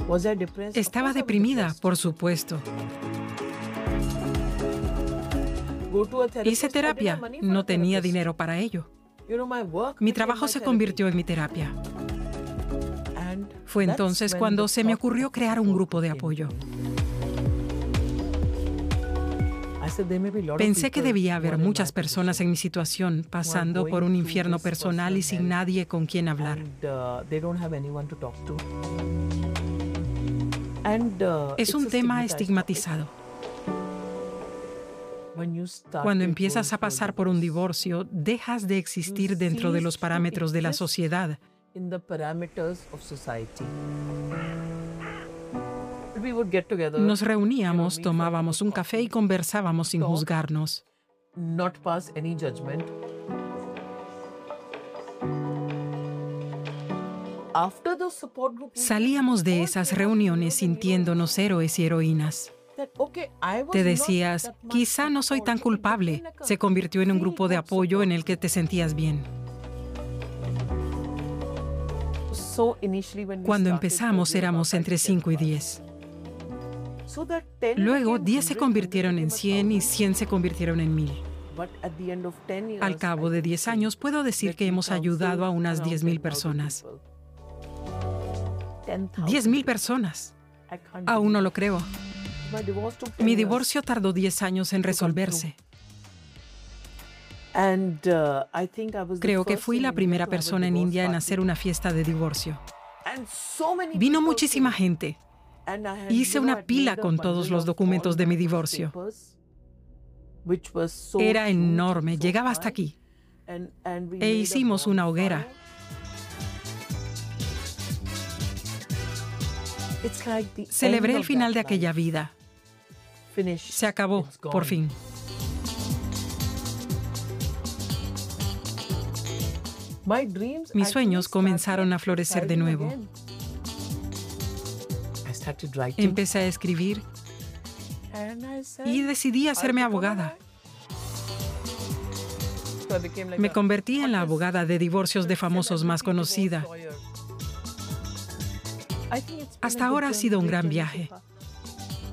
Estaba deprimida, por supuesto. Hice terapia. No tenía dinero para ello. Mi trabajo se convirtió en mi terapia. Fue entonces cuando se me ocurrió crear un grupo de apoyo. Pensé que debía haber muchas personas en mi situación pasando por un infierno personal y sin nadie con quien hablar. Es un tema estigmatizado. Cuando empiezas a pasar por un divorcio, dejas de existir dentro de los parámetros de la sociedad. Nos reuníamos, tomábamos un café y conversábamos sin juzgarnos. Salíamos de esas reuniones sintiéndonos héroes y heroínas. Te decías, quizá no soy tan culpable. Se convirtió en un grupo de apoyo en el que te sentías bien. Cuando empezamos éramos entre 5 y 10. Luego 10 se convirtieron en 100 y 100 se convirtieron en 1000. Al cabo de 10 años puedo decir que hemos ayudado a unas 10,000 personas. 10,000 personas. Aún no lo creo. Mi divorcio tardó 10 años en resolverse. Creo que fui la primera persona en India en hacer una fiesta de divorcio. Vino muchísima gente. Hice una pila con todos los documentos de mi divorcio. Era enorme, llegaba hasta aquí. E hicimos una hoguera. Celebré el final de aquella vida. Se acabó, por fin. Mis sueños comenzaron a florecer de nuevo. Empecé a escribir y decidí hacerme abogada. Me convertí en la abogada de divorcios de famosos más conocida. Hasta ahora ha sido un gran viaje.